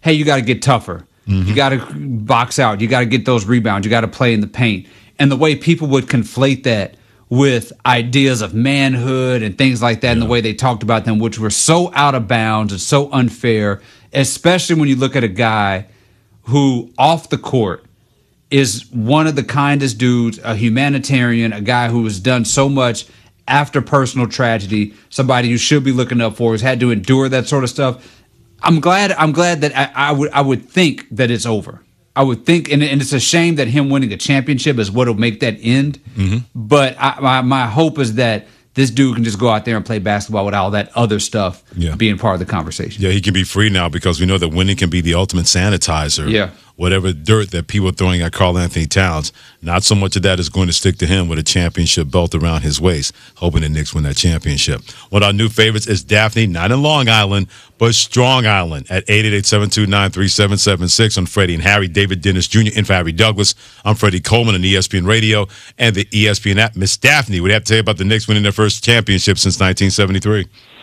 hey, you got to get tougher. You got to box out. You got to get those rebounds. You got to play in the paint. And the way people would conflate that with ideas of manhood and things like that, and the way they talked about them, which were so out of bounds and so unfair, especially when you look at a guy who off the court is one of the kindest dudes, a humanitarian, a guy who has done so much after personal tragedy, somebody you should be looking up for, has had to endure that sort of stuff. I'm glad that I would think that it's over. I would think, and it's a shame that him winning a championship is what will make that end. But my hope is that this dude can just go out there and play basketball without all that other stuff being part of the conversation. Yeah, he can be free now because we know that winning can be the ultimate sanitizer. Yeah. Whatever dirt that people are throwing at Karl-Anthony Towns, not so much of that is going to stick to him with a championship belt around his waist, hoping the Knicks win that championship. One of our new favorites is Daphne, not in Long Island, but Strong Island at 888-729-3776 on Freddie and Harry. David Dennis Jr. in for Harry Douglas. I'm Freddie Coleman on ESPN Radio and the ESPN app. Miss Daphne, what do you have to say about the Knicks winning their first championship since 1973?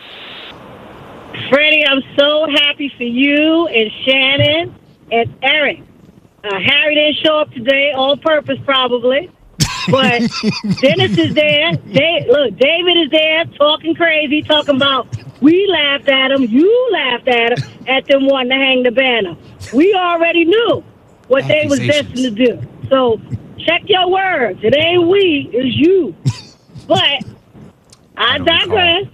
Freddie, I'm so happy for you and Shannon and Eric. Harry didn't show up today, all purpose probably. But Dennis is there. David is there talking crazy, talking about we laughed at him, you laughed at him, at them wanting to hang the banner. We already knew what they was destined to do. So check your words. It ain't we, it's you. But I digress.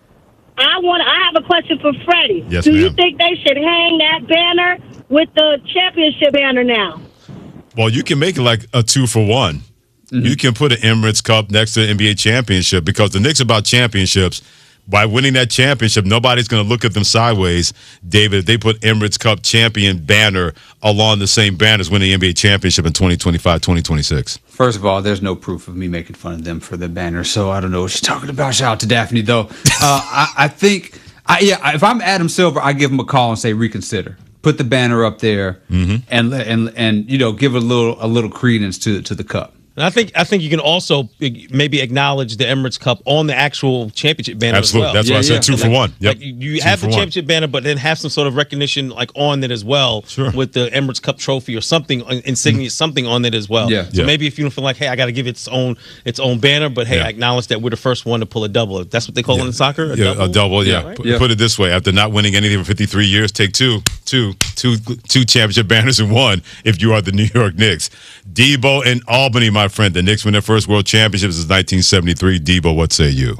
I have a question for Freddie. Yes, Do you ma'am. think they should hang that banner with the championship banner now? Well, you can make it like a 2-for-1. You can put an Emirates Cup next to the NBA championship because the Knicks are about championships. By winning that championship, nobody's going to look at them sideways, David, if they put Emirates Cup champion banner along the same banner as winning the NBA championship in 2025, 2026. First of all, there's no proof of me making fun of them for the banner, so I don't know what she's talking about. Shout out to Daphne, though. I think, if I'm Adam Silver, I give him a call and say reconsider. Put the banner up there and give a little credence to the cup. And I think you can also maybe acknowledge the Emirates Cup on the actual championship banner Absolutely. as well. That's why I said 2-for-1. Yep. Like you have the championship banner, but then have some sort of recognition like on it as well with the Emirates Cup trophy or something, insignia, something on it as well. Yeah. So maybe if you don't feel like, hey, I got to give it its own banner, but hey, I acknowledge that we're the first one to pull a double. That's what they call it in soccer? A double. Right? Put it this way. After not winning anything for 53 years, take two championship banners in one if you are the New York Knicks. Debo in Albany, my friend. The Knicks win their first world championship since 1973. Debo, what say you?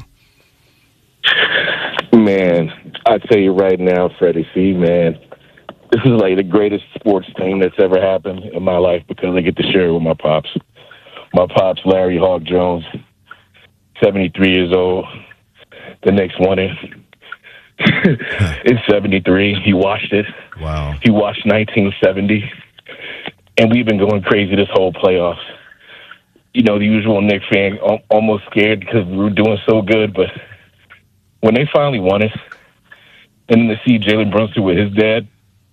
Man, I tell you right now, Freddie C, man, this is like the greatest sports thing that's ever happened in my life because I get to share it with my pops. My pops, Larry Hawk Jones, 73 years old. The Knicks won it. In 73, he watched it. Wow. He watched 1970. And we've been going crazy this whole playoffs. You know, the usual Knicks fan almost scared because we were doing so good. But when they finally won it, and then to see Jalen Brunson with his dad,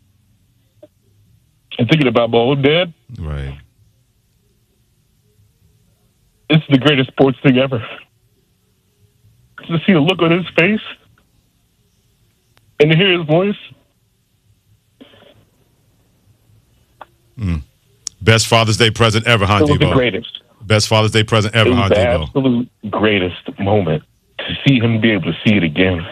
and thinking about my own dad, right? It's the greatest sports thing ever. To see the look on his face and to hear his voice. Best Father's Day present ever, huh, It was Debo? the greatest. Best Father's Day present ever, It huh, was the Debo? absolute greatest moment. To see him be able to see it again,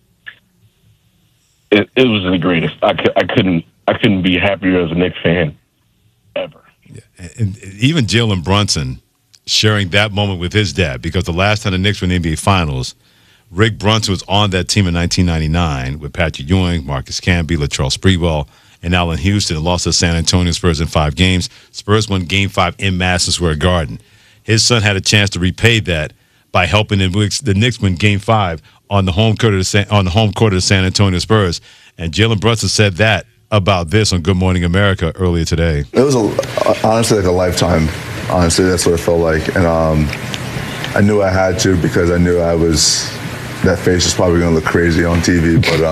it was the greatest. I couldn't be happier as a Knicks fan ever. Yeah. And even Jalen Brunson sharing that moment with his dad, because the last time the Knicks were in the NBA Finals, Rick Brunson was on that team in 1999 with Patrick Ewing, Marcus Camby, Latrell Sprewell, and Allen Houston, and lost to San Antonio Spurs in 5 games. Spurs won Game 5 in Madison Square Garden. His son had a chance to repay that by helping the Knicks win Game 5 on the home court of the San Antonio Spurs. And Jalen Brunson said that about this on Good Morning America earlier today. It was honestly like a lifetime. Honestly, that's what it felt like. And I knew I had to because I knew that face was probably going to look crazy on TV. But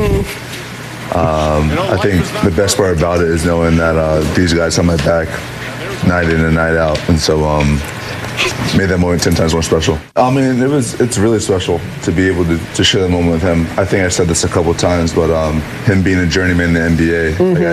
I think the best part about it is knowing that these guys have my back night in and night out. And so made that moment 10 times more special. I mean, it's really special to be able to share that moment with him. I think I said this a couple of times, but him being a journeyman in the NBA, like